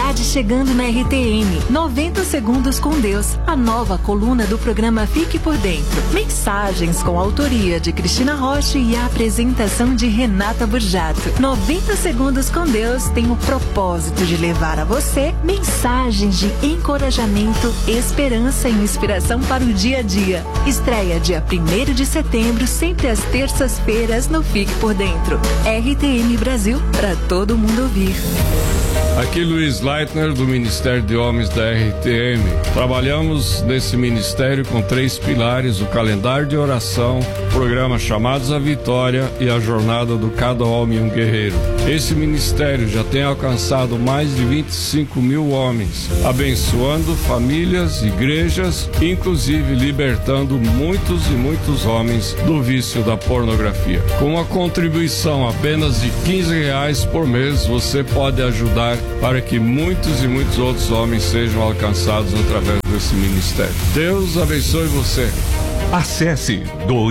novidade chegando na RTM. 90 Segundos com Deus, a nova coluna do programa Fique por Dentro. Mensagens com a autoria de Cristina Rocha e a apresentação de Renata Burjato. 90 Segundos com Deus tem o propósito de levar a você mensagens de encorajamento, esperança e inspiração para o dia a dia. Estreia dia 1º de setembro, sempre às terças-feiras no Fique por Dentro. RTM Brasil, para todo mundo ouvir. Aqui Luiz Leitner, do Ministério de Homens da RTM. Trabalhamos nesse ministério com 3 pilares: o calendário de oração, o programa Chamados à Vitória e a jornada do Cada Homem um Guerreiro. Esse ministério já tem alcançado mais de 25 mil homens, abençoando famílias, igrejas, inclusive libertando muitos e muitos homens do vício da pornografia. Com uma contribuição apenas de R$15 por mês, você pode ajudar para que muitos e muitos outros homens sejam alcançados através desse ministério. Deus abençoe você. Acesse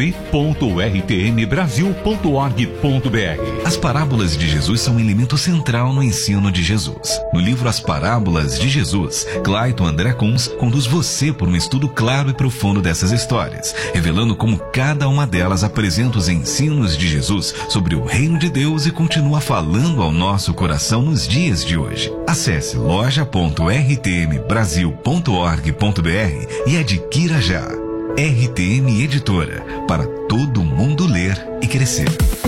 doe.rtmbrasil.org.br. As parábolas de Jesus são um elemento central no ensino de Jesus. No livro As Parábolas de Jesus, Clayton André Kunz conduz você por um estudo claro e profundo dessas histórias, revelando como cada uma delas apresenta os ensinos de Jesus sobre o reino de Deus e continua falando ao nosso coração nos dias de hoje. Acesse loja.rtmbrasil.org.br e adquira já. RTM Editora, para todo mundo ler e crescer.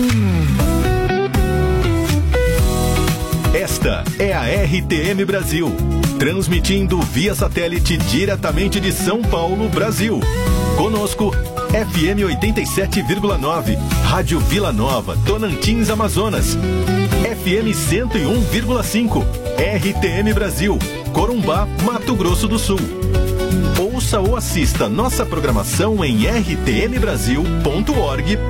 Esta é a RTM Brasil, transmitindo via satélite diretamente de São Paulo, Brasil. Conosco, FM 87,9, Rádio Vila Nova, Tocantins, Amazonas. FM 101,5, RTM Brasil, Corumbá, Mato Grosso do Sul. Ouça ou assista nossa programação em rtmbrasil.org.br.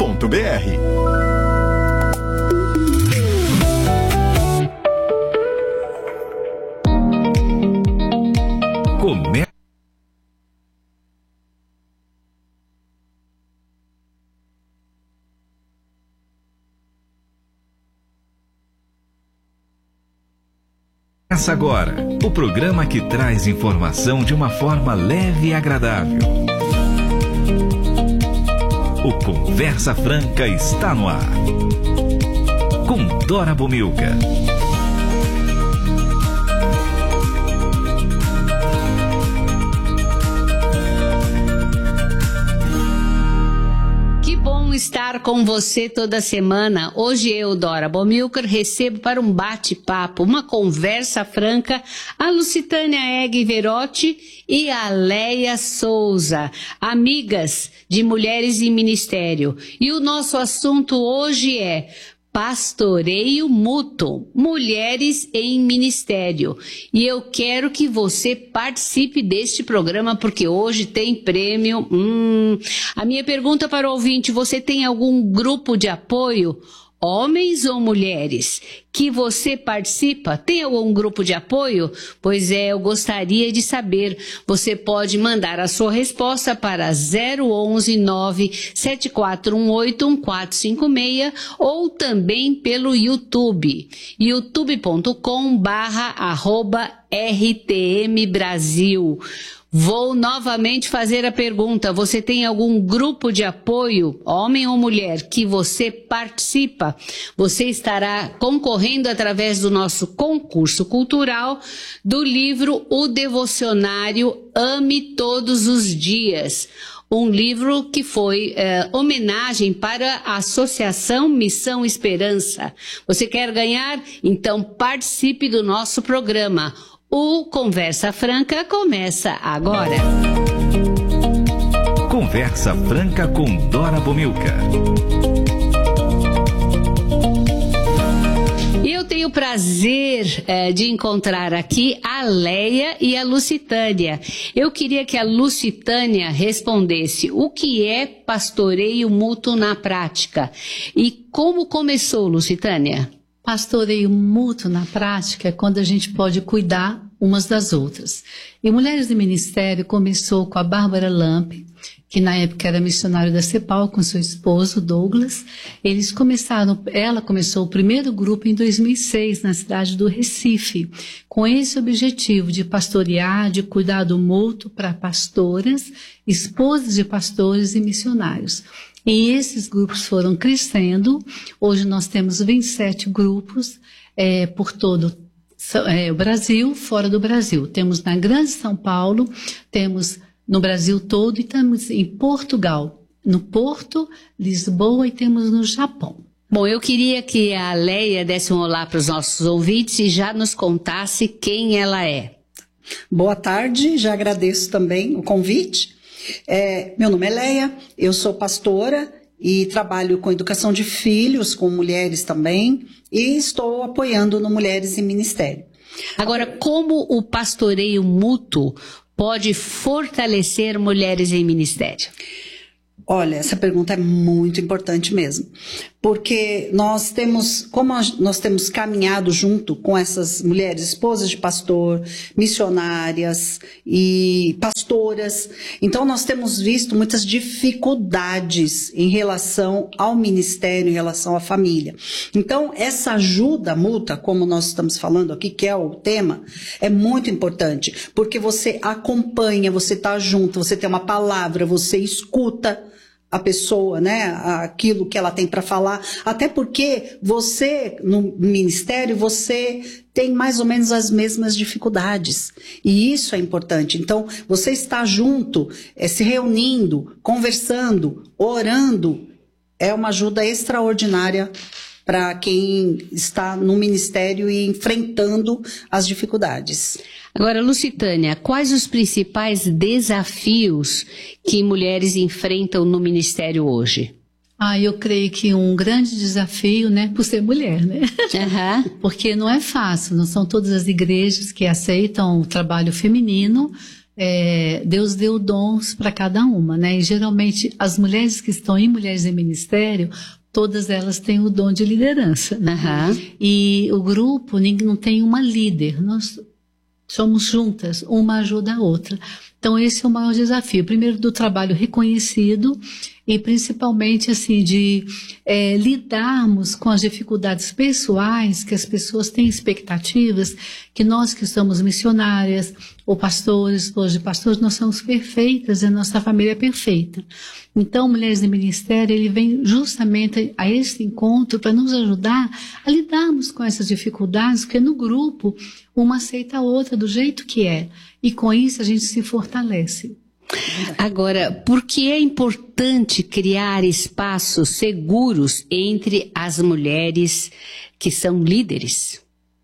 Começa agora o programa que traz informação de uma forma leve e agradável. O Conversa Franca está no ar. Com Dora Bomilca. Estar com você toda semana. Hoje eu, Dora Bomilcar, recebo para um bate-papo, uma conversa franca, a Lucitânia Egg Verotti e a Leia Souza, amigas de Mulheres em Ministério. E o nosso assunto hoje é Pastoreio Mútuo, Mulheres em Ministério. E eu quero que você participe deste programa, porque hoje tem prêmio. A minha pergunta para o ouvinte: você tem algum grupo de apoio? Homens ou mulheres, que você participa? Tem algum grupo de apoio? Pois é, eu gostaria de saber. Você pode mandar a sua resposta para 011 97418 1456 ou também pelo YouTube, youtube.com/RTM Brasil. Vou novamente fazer a pergunta: você tem algum grupo de apoio, homem ou mulher, que você participa? Você estará concorrendo através do nosso concurso cultural do livro O Devocionário Ame Todos os Dias. Um livro que foi homenagem para a Associação Missão Esperança. Você quer ganhar? Então participe do nosso programa. O Conversa Franca começa agora. Conversa Franca com Dora Bomilca. E eu tenho o prazer de encontrar aqui a Leia e a Lucitânia. Eu queria que a Lucitânia respondesse o que é pastoreio mútuo na prática. E como começou, Lucitânia? Pastoreio mútuo na prática é quando a gente pode cuidar umas das outras. E Mulheres de Ministério começou com a Bárbara Lamp, que na época era missionário da CEPAL com seu esposo Douglas. Ela começou o primeiro grupo em 2006 na cidade do Recife, com esse objetivo de pastorear, de cuidado mútuo para pastoras, esposas de pastores e missionários. E esses grupos foram crescendo. Hoje nós temos 27 grupos por todo o Brasil, fora do Brasil. Temos na Grande São Paulo, temos no Brasil todo e temos em Portugal, no Porto, Lisboa e temos no Japão. Bom, eu queria que a Leia desse um olá para os nossos ouvintes e já nos contasse quem ela é. Boa tarde, já agradeço também o convite. Meu nome é Leia, eu sou pastora e trabalho com educação de filhos, com mulheres também, e estou apoiando no Mulheres em Ministério. Agora, como o pastoreio mútuo pode fortalecer mulheres em ministério? Olha, essa pergunta é muito importante mesmo, porque como nós temos caminhado junto com essas mulheres, esposas de pastor, missionárias e pastoras, então nós temos visto muitas dificuldades em relação ao ministério, em relação à família. Então, essa ajuda mútua, como nós estamos falando aqui, que é o tema, é muito importante, porque você acompanha, você está junto, você tem uma palavra, você escuta a pessoa, né, aquilo que ela tem para falar, até porque você, no ministério, você tem mais ou menos as mesmas dificuldades, e isso é importante. Então, você está junto, se reunindo, conversando, orando, é uma ajuda extraordinária para quem está no ministério e enfrentando as dificuldades. Agora, Lucitânia, quais os principais desafios que mulheres enfrentam no ministério hoje? Eu creio que um grande desafio, né, por ser mulher, né? Uhum. Porque não é fácil, não são todas as igrejas que aceitam o trabalho feminino. Deus deu dons para cada uma, né? E geralmente as mulheres que estão em Mulheres em Ministério, todas elas têm o dom de liderança, né? Uhum. E o grupo não tem uma líder, nós somos juntas, uma ajuda a outra. Então esse é o maior desafio, primeiro do trabalho reconhecido e principalmente assim de lidarmos com as dificuldades pessoais, que as pessoas têm expectativas, que nós que somos missionárias, ou pastores, esposas de pastores, nós somos perfeitas e a nossa família é perfeita. Então, Mulheres em Ministério, ele vem justamente a esse encontro para nos ajudar a lidarmos com essas dificuldades, porque no grupo, uma aceita a outra do jeito que é, e com isso a gente se fortalece. Agora, por que é importante criar espaços seguros entre as mulheres que são líderes?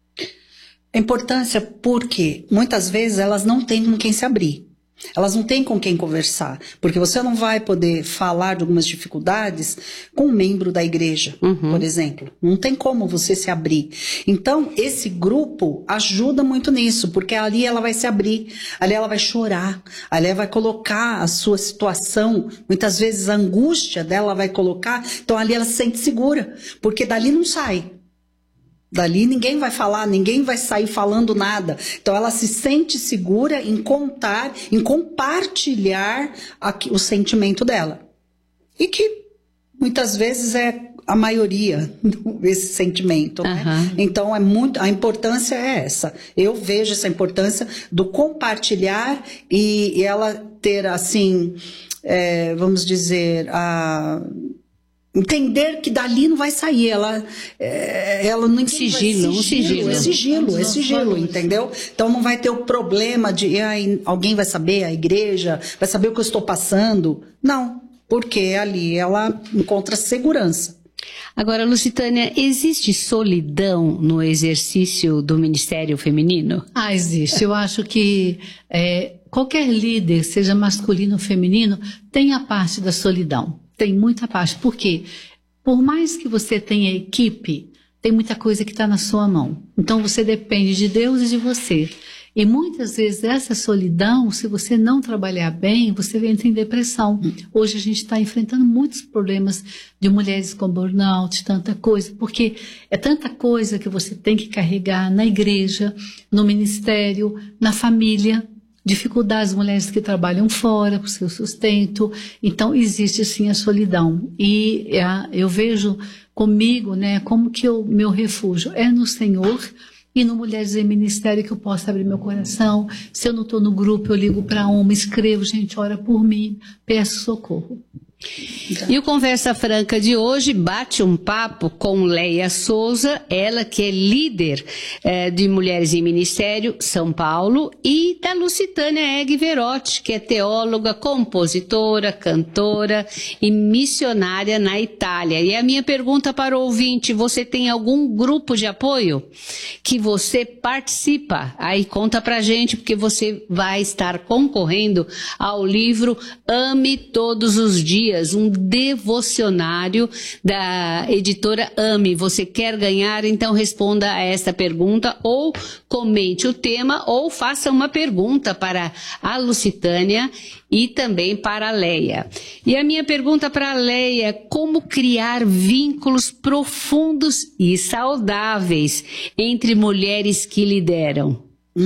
A importância porque muitas vezes elas não têm com quem se abrir. Elas não têm com quem conversar, porque você não vai poder falar de algumas dificuldades com um membro da igreja, por exemplo. Não tem como você se abrir. Então, esse grupo ajuda muito nisso, porque ali ela vai se abrir, ali ela vai chorar, ali ela vai colocar a sua situação, muitas vezes a angústia dela vai colocar, então ali ela se sente segura, porque dali não sai. Dali ninguém vai falar, ninguém vai sair falando nada. Então ela se sente segura em contar, em compartilhar o sentimento dela. E que muitas vezes é a maioria esse sentimento, né? Então a importância é essa. Eu vejo essa importância do compartilhar e ela ter assim, vamos dizer, entender que dali não vai sair, ela não sigilo, sigilo, entendeu? Então não vai ter o problema de alguém vai saber, a igreja vai saber o que eu estou passando. Não, porque ali ela encontra segurança. Agora, Lucitânia, existe solidão no exercício do ministério feminino? Existe. Eu acho que qualquer líder, seja masculino ou feminino, tem a parte da solidão. Tem muita parte, porque por mais que você tenha equipe, tem muita coisa que está na sua mão. Então você depende de Deus e de você. E muitas vezes essa solidão, se você não trabalhar bem, você entra em depressão. Hoje a gente está enfrentando muitos problemas de mulheres com burnout, tanta coisa, porque é tanta coisa que você tem que carregar na igreja, no ministério, na família, dificuldades, mulheres que trabalham fora para o seu sustento. Então existe sim a solidão. E eu vejo comigo, né, como que o meu refúgio é no Senhor e no Mulheres em Ministério, que eu posso abrir meu coração. Se eu não estou no grupo, eu ligo para uma, escrevo, gente, ora por mim, peço socorro. E o Conversa Franca de hoje bate um papo com Leia Souza, ela que é líder de Mulheres em Ministério São Paulo, e da Lucitânia Egg Verotti, que é teóloga, compositora, cantora e missionária na Itália. E a minha pergunta para o ouvinte: você tem algum grupo de apoio que você participa? Aí conta pra gente, porque você vai estar concorrendo ao livro Ame Todos os Dias, um devocionário da editora Ame. Você quer ganhar? Então responda a esta pergunta, ou comente o tema, ou faça uma pergunta para a Lucitânia e também para a Leia. E a minha pergunta para a Leia: como criar vínculos profundos e saudáveis entre mulheres que lideram?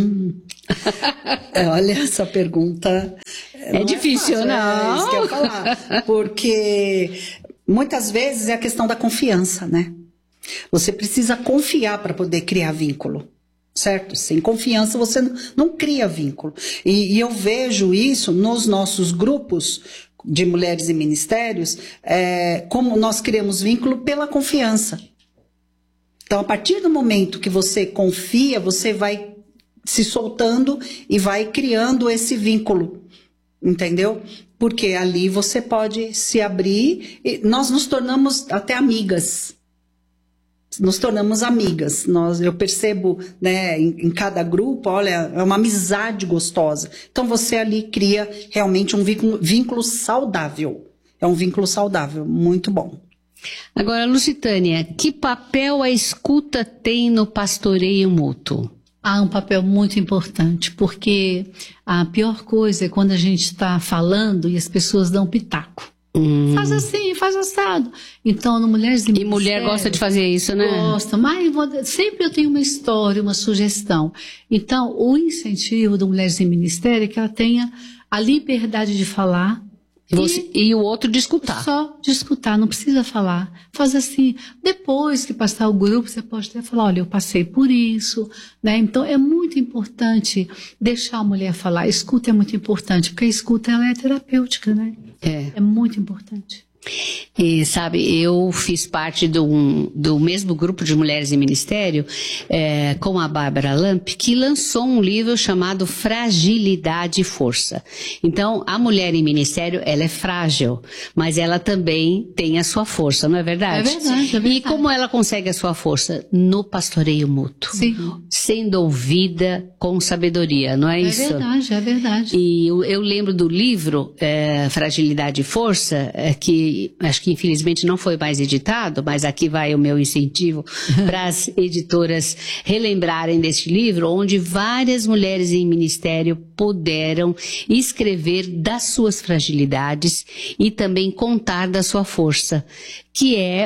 Olha, essa pergunta é difícil, fácil, não? É isso que eu ia falar. Porque muitas vezes é a questão da confiança, né? Você precisa confiar para poder criar vínculo, certo? Sem confiança você não cria vínculo. E eu vejo isso nos nossos grupos de mulheres em ministérios, como nós criamos vínculo pela confiança. Então, a partir do momento que você confia, você vai se soltando e vai criando esse vínculo, entendeu? Porque ali você pode se abrir e nós nos tornamos até amigas. Nos tornamos amigas. Eu percebo, né, em cada grupo, olha, é uma amizade gostosa. Então você ali cria realmente um vínculo saudável. É um vínculo saudável, muito bom. Agora, Lucitânia, que papel a escuta tem no pastoreio mútuo? Um papel muito importante, porque a pior coisa é quando a gente está falando e as pessoas dão pitaco. Faz assim, faz assado. Então, no Mulheres em Ministério... E mulher gosta de fazer isso, né? Gosta, mas sempre eu tenho uma história, uma sugestão. Então, o incentivo do Mulheres em Ministério é que ela tenha a liberdade de falar, e o outro de escutar. Só de escutar, não precisa falar. Faz assim, depois que passar o grupo, você pode até falar, olha, eu passei por isso, né? Então é muito importante deixar a mulher falar. A escuta é muito importante, porque a escuta ela é terapêutica, né? É muito importante. E sabe, eu fiz parte do mesmo grupo de Mulheres em Ministério com a Bárbara Lamp, que lançou um livro chamado Fragilidade e Força. Então, a mulher em ministério, ela é frágil, mas ela também tem a sua força, não é verdade? É verdade. E como ela consegue a sua força? No pastoreio mútuo. Sim. Sendo ouvida com sabedoria, não é isso? É verdade, é verdade. E eu lembro do livro Fragilidade e Força, que acho que infelizmente não foi mais editado, mas aqui vai o meu incentivo para as editoras relembrarem deste livro, onde várias mulheres em ministério puderam escrever das suas fragilidades e também contar da sua força, que é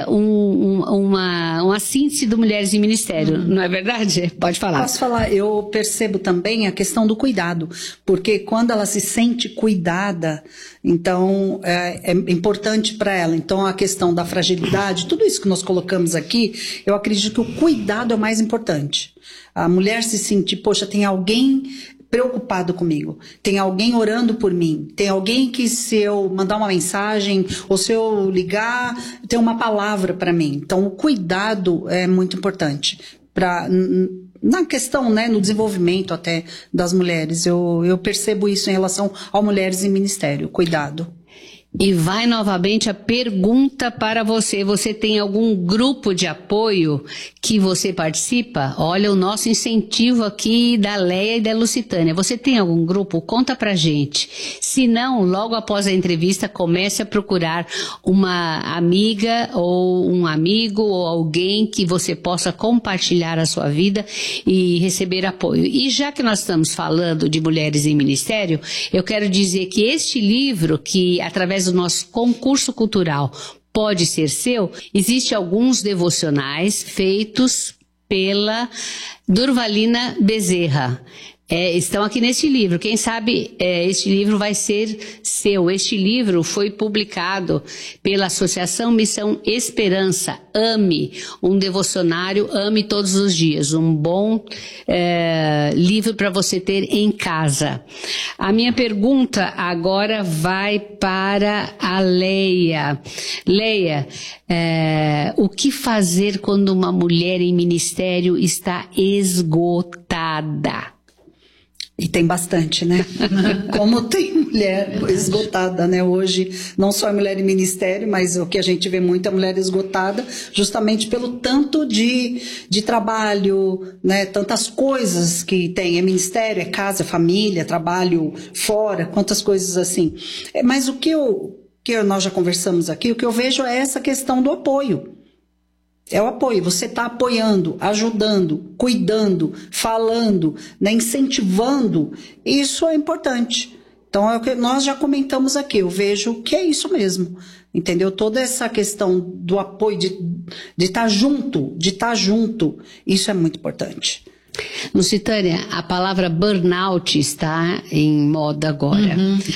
uma síntese do Mulheres em Ministério, não é verdade? Pode falar. Posso falar, eu percebo também a questão do cuidado, porque quando ela se sente cuidada, então é importante para ela. Então a questão da fragilidade, tudo isso que nós colocamos aqui, eu acredito que o cuidado é o mais importante. A mulher se sentir, poxa, tem alguém preocupado comigo, tem alguém orando por mim, tem alguém que, se eu mandar uma mensagem ou se eu ligar, tem uma palavra para mim. Então o cuidado é muito importante na questão, né, no desenvolvimento até das mulheres. Eu percebo isso em relação ao Mulheres em Ministério, cuidado. E vai novamente a pergunta para você. Você tem algum grupo de apoio que você participa? Olha o nosso incentivo aqui da Leia e da Lucitânia. Você tem algum grupo? Conta pra gente. Se não, logo após a entrevista, comece a procurar uma amiga ou um amigo ou alguém que você possa compartilhar a sua vida e receber apoio. E já que nós estamos falando de mulheres em ministério, eu quero dizer que este livro, que através do nosso concurso cultural pode ser seu, existe alguns devocionais feitos pela Durvalina Bezerra. Estão aqui neste livro. Quem sabe este livro vai ser seu. Este livro foi publicado pela Associação Missão Esperança. Ame, um devocionário, ame todos os dias. Um bom livro para você ter em casa. A minha pergunta agora vai para a Leia. Leia, o que fazer quando uma mulher em ministério está esgotada? E tem bastante, né? Como tem mulher esgotada, né? Hoje, não só a mulher em ministério, mas o que a gente vê muito é a mulher esgotada, justamente pelo tanto de trabalho, né? Tantas coisas que tem. É ministério, é casa, é família, trabalho fora, quantas coisas assim. Mas o que nós já conversamos aqui, o que eu vejo é essa questão do apoio. É o apoio, você está apoiando, ajudando, cuidando, falando, né, incentivando, isso é importante. Então é o que nós já comentamos aqui, eu vejo que é isso mesmo, entendeu? Toda essa questão do apoio, de estar junto, isso é muito importante. Lucitânia, a palavra burnout está em moda agora.